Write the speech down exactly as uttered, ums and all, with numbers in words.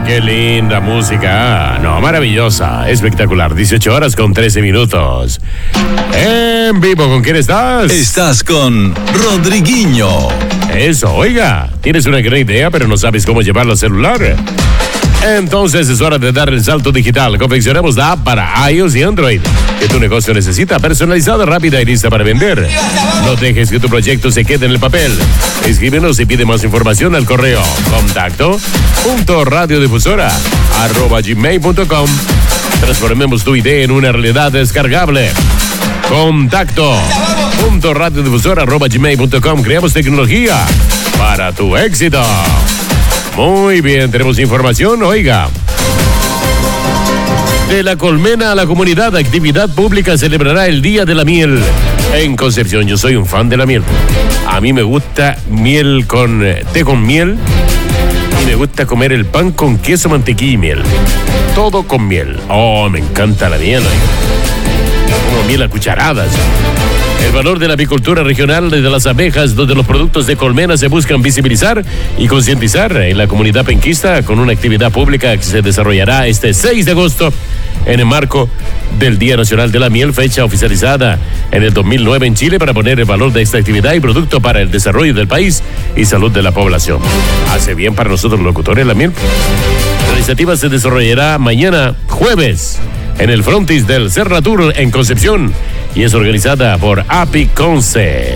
qué linda música. No, maravillosa, espectacular. dieciocho horas con trece minutos. En vivo, ¿con quién estás? Estás con Rodriguinho. Eso, oiga, tienes una gran idea, pero no sabes cómo llevarla al celular. Entonces es hora de dar el salto digital. Confeccionamos la app para iOS y Android que tu negocio necesita, personalizada, rápida y lista para vender. No dejes que tu proyecto se quede en el papel. Escríbenos y pide más información al correo contacto punto radiodifusora arroba gmail punto com. Transformemos tu idea en una realidad descargable. Contacto punto radiodifusora arroba gmail punto com. Creamos tecnología para tu éxito. Muy bien, tenemos información, oiga. De la colmena a la comunidad, actividad pública celebrará el Día de la Miel en Concepción. Yo soy un fan de la miel. A mí me gusta miel con té con miel y me gusta comer el pan con queso, mantequilla y miel. Todo con miel. Oh, me encanta la miel, oiga. Como miel a cucharadas. El valor de la apicultura regional de las abejas, donde los productos de colmena se buscan visibilizar y concientizar en la comunidad penquista con una actividad pública que se desarrollará este seis de agosto en el marco del Día Nacional de la Miel, fecha oficializada en el dos mil nueve en Chile para poner el valor de esta actividad y producto para el desarrollo del país y salud de la población. Hace bien para nosotros los locutores la miel. La iniciativa se desarrollará mañana jueves en el frontis del Serra Tour en Concepción y es organizada por Apiconce.